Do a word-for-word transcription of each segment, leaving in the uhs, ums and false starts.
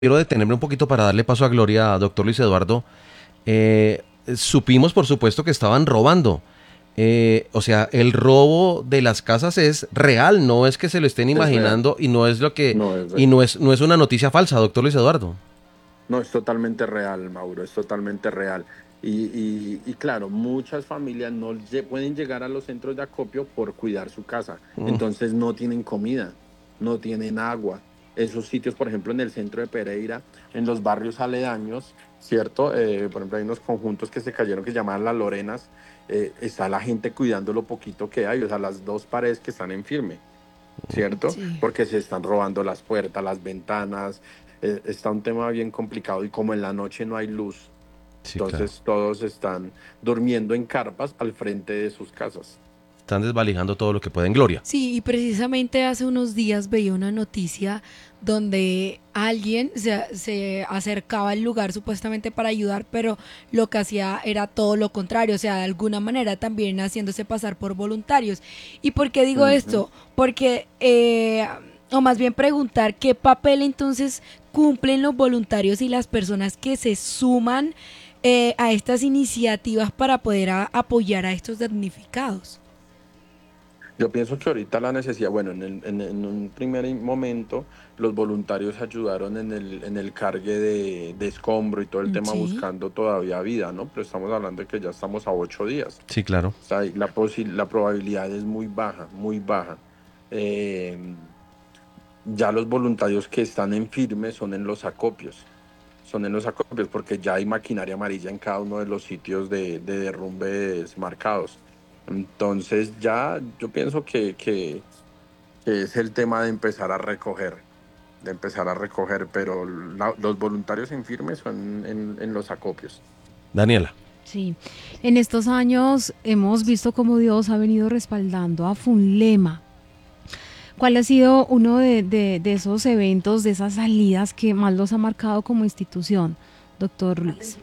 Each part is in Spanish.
quiero detenerme un poquito para darle paso a Gloria, a doctor Luis Eduardo. Eh, supimos, por supuesto, que estaban robando. Eh, o sea, el robo de las casas es real, no es que se lo estén Es real, imaginando y no es lo que no es y real. no es no es una noticia falsa, doctor Luis Eduardo. No, es totalmente real, Mauro, es totalmente real. Y, y, y claro, muchas familias no lle- pueden llegar a los centros de acopio por cuidar su casa. Mm, Entonces no tienen comida, no tienen agua. Esos sitios, por ejemplo, en el centro de Pereira, en los barrios aledaños, ¿cierto? Eh, por ejemplo, hay unos conjuntos que se cayeron que se llaman Las Lorenas. Eh, está la gente cuidando lo poquito que hay, o sea, las dos paredes que están en firme. ¿Cierto? Sí. Porque se están robando las puertas, las ventanas, eh, está un tema bien complicado y como en la noche no hay luz, sí, claro. entonces todos están durmiendo en carpas al frente de sus casas. Están desvalijando todo lo que pueden, Gloria. Sí, y precisamente hace unos días veía una noticia donde alguien se, se acercaba al lugar supuestamente para ayudar, pero lo que hacía era todo lo contrario, o sea, de alguna manera también haciéndose pasar por voluntarios. ¿Y por qué digo Ujú. esto? Porque, eh, o más bien preguntar, ¿qué papel entonces cumplen los voluntarios y las personas que se suman eh, a estas iniciativas para poder a- apoyar a estos damnificados? Yo pienso que ahorita la necesidad, bueno, en, el- en- en un primer momento los voluntarios ayudaron en el, en el cargue de, de escombro y todo el tema Sí. buscando todavía vida, ¿no? Pero estamos hablando de que ya estamos a ocho días. Sí, claro. O sea, y la, posi- la probabilidad es muy baja, muy baja. Eh, Ya los voluntarios que están en firme son en los acopios, son en los acopios porque ya hay maquinaria amarilla en cada uno de los sitios de, de derrumbes marcados. Entonces ya yo pienso que, que, que es el tema de empezar a recoger, de empezar a recoger, pero la- los voluntarios en firme son en, en los acopios. Daniela. Sí, en estos años hemos visto cómo Dios ha venido respaldando a Funlema. ¿Cuál ha sido uno de, de- de esos eventos, de esas salidas que más los ha marcado como institución, doctor Luis?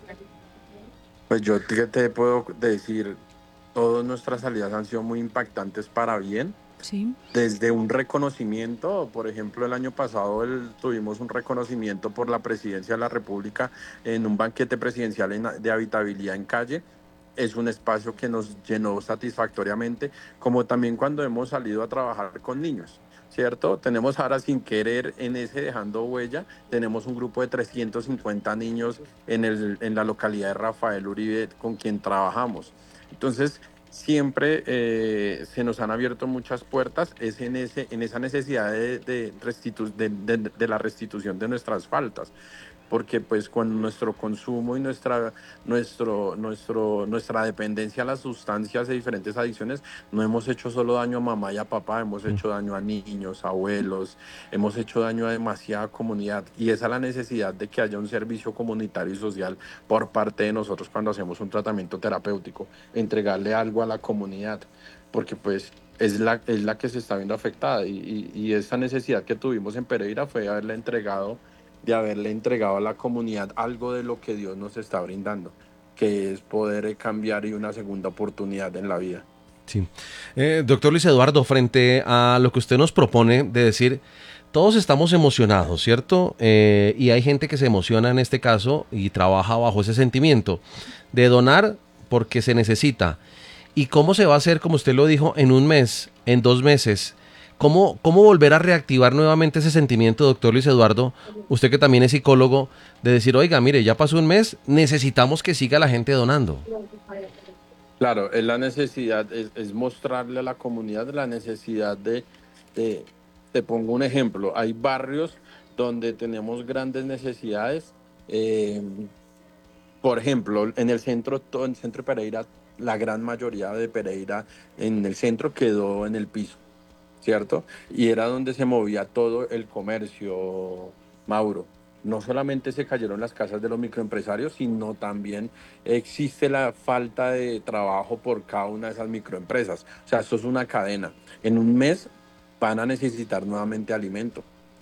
Pues yo te, te puedo decir, todas nuestras salidas han sido muy impactantes para bien. Sí. Desde un reconocimiento, por ejemplo, el año pasado el- tuvimos un reconocimiento por la presidencia de la República en un banquete presidencial en- de habitabilidad en calle. Es un espacio que nos llenó satisfactoriamente, como también cuando hemos salido a trabajar con niños, ¿cierto? Tenemos ahora sin querer en ese Dejando Huella, tenemos un grupo de trescientos cincuenta niños en, el, en la localidad de Rafael Uribe con quien trabajamos. Entonces, siempre eh, se nos han abierto muchas puertas, es en, ese, en esa necesidad de, de, restitu de, de, de la restitución de nuestras faltas, porque pues con nuestro consumo y nuestra, nuestro, nuestro, nuestra dependencia a las sustancias y diferentes adicciones, no hemos hecho solo daño a mamá y a papá, hemos Mm. hecho daño a niños, abuelos, hemos hecho daño a demasiada comunidad y esa es la necesidad de que haya un servicio comunitario y social por parte de nosotros cuando hacemos un tratamiento terapéutico, entregarle algo a la comunidad, porque pues es la, es la que se está viendo afectada y, y, y esa necesidad que tuvimos en Pereira fue haberle entregado de haberle entregado a la comunidad algo de lo que Dios nos está brindando, que es poder cambiar y una segunda oportunidad en la vida. Sí. Eh, doctor Luis Eduardo, frente a lo que usted nos propone de decir, todos estamos emocionados, ¿cierto? Eh, y hay gente que se emociona en este caso y trabaja bajo ese sentimiento de donar porque se necesita. ¿Y cómo se va a hacer, como usted lo dijo, en un mes, en dos meses? ¿Cómo, cómo volver a reactivar nuevamente ese sentimiento, doctor Luis Eduardo? Usted que también es psicólogo, de decir, oiga, mire, ya pasó un mes, necesitamos que siga la gente donando. Claro, es la necesidad, es, es mostrarle a la comunidad la necesidad de, de, te pongo un ejemplo, hay barrios donde tenemos grandes necesidades, eh, por ejemplo, en el centro, todo en el centro de Pereira, la gran mayoría de Pereira en el centro quedó en el piso. ¿Cierto? Y era donde se movía todo el comercio, Mauro. No solamente se cayeron las casas de los microempresarios, sino también existe la falta de trabajo por cada una de esas microempresas. O sea, esto es una cadena. En un mes van a necesitar nuevamente alimento,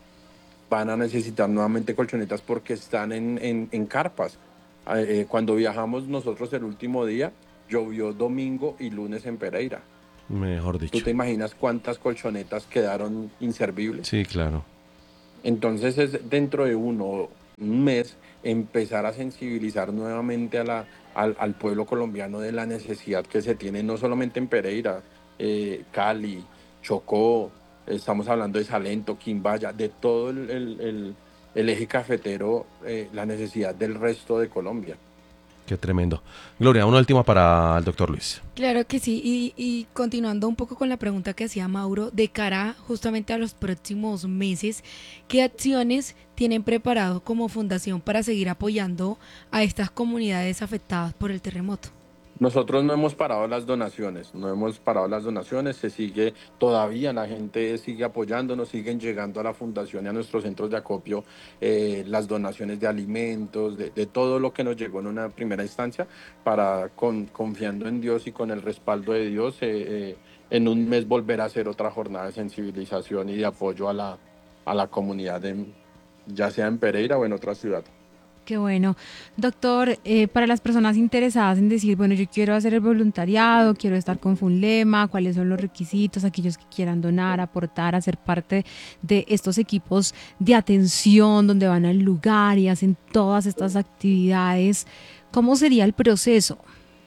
van a necesitar nuevamente colchonetas porque están en, en, en carpas. Eh, cuando viajamos nosotros el último día, llovió domingo y lunes en Pereira. Mejor ¿Tú dicho. te imaginas cuántas colchonetas quedaron inservibles? Sí, claro. Entonces es dentro de uno. un mes, empezar a sensibilizar nuevamente a la, al, al pueblo colombiano de la necesidad que se tiene, no solamente en Pereira, eh, Cali, Chocó, estamos hablando de Salento, Quimbaya, de todo el, el, el, el eje cafetero, eh, la necesidad del resto de Colombia. Qué tremendo. Gloria, una última para el doctor Luis. Claro que sí, y, y continuando un poco con la pregunta que hacía Mauro, de cara justamente a los próximos meses, ¿qué acciones tienen preparado como fundación para seguir apoyando a estas comunidades afectadas por el terremoto? Nosotros no hemos parado las donaciones, no hemos parado las donaciones, se sigue todavía, la gente sigue apoyándonos, siguen llegando a la fundación y a nuestros centros de acopio eh, las donaciones de alimentos, de, de todo lo que nos llegó en una primera instancia, para con, confiando en Dios y con el respaldo de Dios, eh, eh, en un mes volver a hacer otra jornada de sensibilización y de apoyo a la, a la comunidad, en, ya sea en Pereira o en otra ciudad. Qué bueno. Doctor, eh, para las personas interesadas en decir, bueno, yo quiero hacer el voluntariado, quiero estar con Funlema, ¿cuáles son los requisitos? Aquellos que quieran donar, aportar, hacer parte de estos equipos de atención donde van al lugar y hacen todas estas actividades, ¿cómo sería el proceso?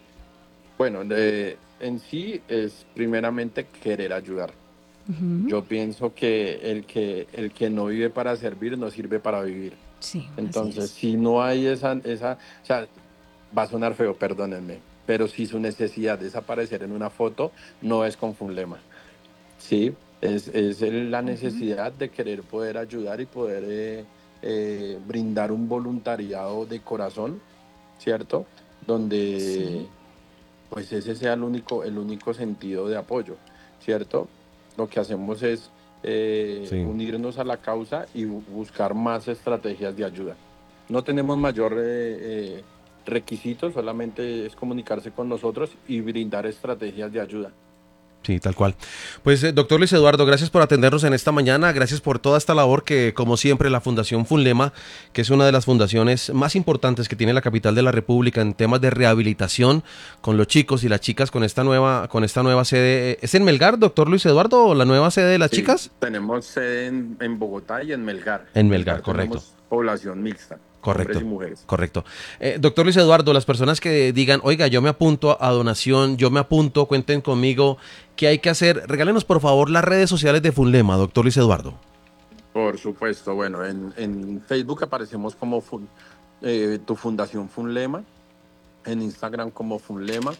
Bueno, de, en sí es primeramente querer ayudar. Uh-huh. Yo pienso que el, que el que no vive para servir no sirve para vivir. Sí, entonces, si no hay esa, esa, o sea, va a sonar feo, perdónenme, pero si su necesidad es aparecer en una foto, no es con Funlema, ¿sí? Es, es la necesidad uh-huh. de querer poder ayudar y poder eh, eh, brindar un voluntariado de corazón, ¿cierto? Donde, sí. pues, ese sea el único, el único sentido de apoyo, ¿cierto? Lo que hacemos es Eh, sí. unirnos a la causa y buscar más estrategias de ayuda. No tenemos mayor eh, eh, requisito, solamente es comunicarse con nosotros y brindar estrategias de ayuda. Sí, tal cual. Pues, eh, doctor Luis Eduardo, gracias por atendernos en esta mañana, gracias por toda esta labor que, como siempre, la Fundación Funlema, que es una de las fundaciones más importantes que tiene la capital de la República en temas de rehabilitación con los chicos y las chicas con esta nueva, con esta nueva sede. ¿Es en Melgar, doctor Luis Eduardo, o la nueva sede de las sí, chicas? Tenemos sede en, en Bogotá y en Melgar. En Melgar, Melgar correcto. Población mixta. Correcto, hombres y mujeres. Correcto. Eh, doctor Luis Eduardo, las personas que digan, oiga, yo me apunto a donación, yo me apunto, cuenten conmigo, ¿qué hay que hacer? Regálenos, por favor, las redes sociales de Funlema, doctor Luis Eduardo. Por supuesto, bueno, en, en Facebook aparecemos como fun, eh, tu Fundación Funlema, en Instagram como Funlema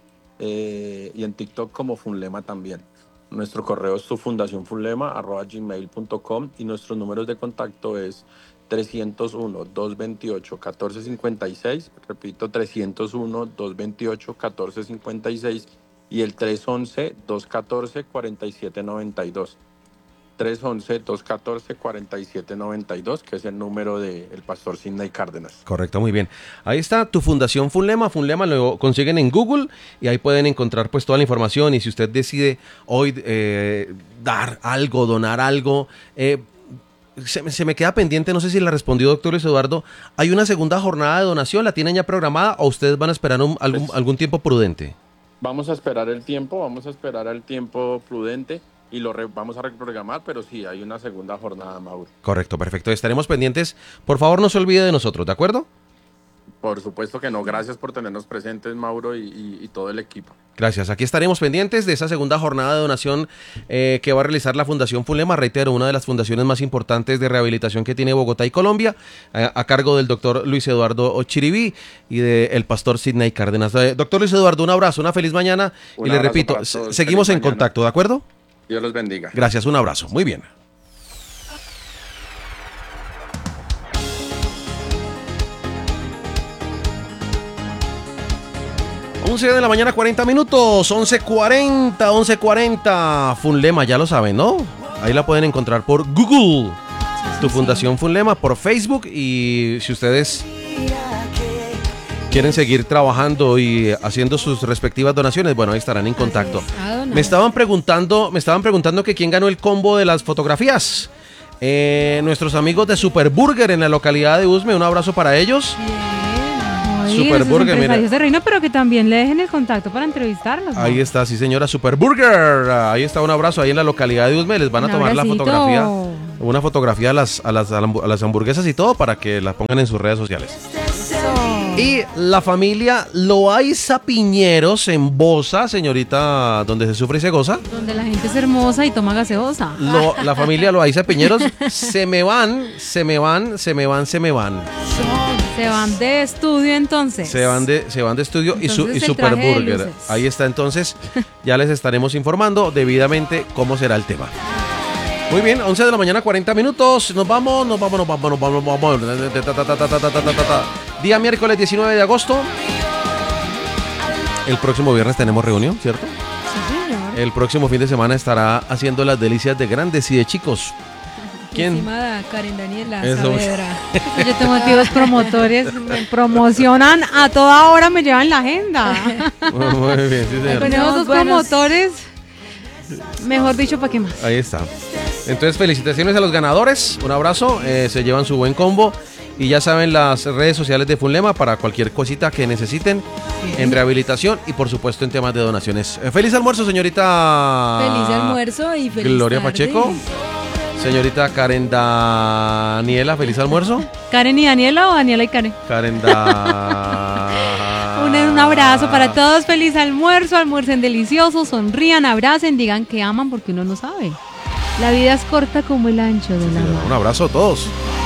eh, y en TikTok como Funlema también. Nuestro correo es tufundacionfunlema arroba gmail punto com y nuestros números de contacto es trescientos uno, doscientos veintiocho, catorce cincuenta y seis, repito, trescientos uno, doscientos veintiocho, catorce cincuenta y seis y el trescientos once, doscientos catorce, cuarenta y siete noventa y dos. trescientos once, doscientos catorce, cuarenta y siete noventa y dos, que es el número del pastor Sidney Cárdenas. Correcto, muy bien. Ahí está tu Fundación Funlema. Funlema lo consiguen en Google y ahí pueden encontrar pues toda la información. Y si usted decide hoy eh, dar algo, donar algo, eh, se, se me queda pendiente, no sé si la respondió doctor Luis Eduardo, ¿hay una segunda jornada de donación? ¿La tienen ya programada o ustedes van a esperar un, algún, algún tiempo prudente? Vamos a esperar el tiempo, vamos a esperar el tiempo prudente. Y lo re, vamos a reprogramar, pero sí, hay una segunda jornada, Mauro. Correcto, perfecto. Estaremos pendientes. Por favor, no se olvide de nosotros, ¿de acuerdo? Por supuesto que no. Gracias por tenernos presentes, Mauro, y, y, y todo el equipo. Gracias. Aquí estaremos pendientes de esa segunda jornada de donación eh, que va a realizar la Fundación Funlema. Reitero, una de las fundaciones más importantes de rehabilitación que tiene Bogotá y Colombia, a, a cargo del doctor Luis Eduardo Ochiribí y del pastor Sidney Cárdenas. Eh, doctor Luis Eduardo, un abrazo, una feliz mañana. Un y le repito, todos, seguimos en mañana. Contacto, ¿de acuerdo? Dios los bendiga. Gracias, un abrazo. Muy bien. once de la mañana, cuarenta minutos. once cuarenta, once cuarenta. Funlema, ya lo saben, ¿no? Ahí la pueden encontrar por Google. Tu Fundación Funlema, por Facebook. Y si ustedes quieren seguir trabajando y haciendo sus respectivas donaciones, bueno, ahí estarán en contacto. Me estaban preguntando, me estaban preguntando que quién ganó el combo de las fotografías. Eh, nuestros amigos de Super Burger en la localidad de Usme, un abrazo para ellos. Bien. Super Burger, mira. De Reino, pero que también le dejen el contacto para entrevistarlos, ¿no? Ahí está, sí señora, Super Burger. Ahí está, un abrazo ahí en la localidad de Usme, les van a un tomar abracito. La fotografía una fotografía a las, a las, a las hamburguesas y todo para que las pongan en sus redes sociales. Y la familia Loaiza Piñeros en Bosa, señorita, donde se sufre y se goza. Donde la gente es hermosa y toma gaseosa. Lo, la familia Loaiza Piñeros se me van, se me van, se me van, se me van. Se van de estudio entonces. Se van de, se van de estudio entonces, y, su, y el Super traje de Burger. luces. Ahí está entonces. Ya les estaremos informando debidamente cómo será el tema. Muy bien, once de la mañana, cuarenta minutos. Nos vamos, nos vamos, nos vamos, nos vamos, nos vamos. Día miércoles diecinueve de agosto. El próximo viernes tenemos reunión, ¿cierto? Sí, señor. El próximo fin de semana estará haciendo las delicias de grandes y de chicos. ¿Quién? Estimada Karen Daniela Eso. Saavedra. Yo tengo aquí dos promotores, me promocionan a toda hora, me llevan la agenda. Muy bien, sí, señor. Tenemos dos Buenos- promotores, mejor dicho, ¿para qué más? Ahí está. Entonces, felicitaciones a los ganadores. Un abrazo. Eh, se llevan su buen combo. Y ya saben las redes sociales de Funlema para cualquier cosita que necesiten en rehabilitación y por supuesto en temas de donaciones. Eh, feliz almuerzo, señorita. Feliz almuerzo y feliz Gloria tarde. Pacheco. Señorita Karen Daniela, feliz almuerzo. ¿Karen y Daniela o Daniela y Karen? Karen Da... Un, un abrazo para todos, feliz almuerzo, almuercen delicioso, sonrían, abracen, digan que aman porque uno no sabe. La vida es corta como el ancho de la mar. Un abrazo a todos.